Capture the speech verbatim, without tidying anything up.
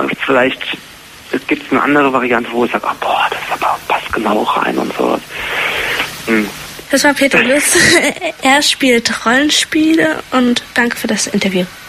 vielleicht gibt es eine andere Variante, wo ich sage, oh, boah, das aber passt genau rein und so. Hm. Das war Peter Lüss. Er spielt Rollenspiele und danke für das Interview.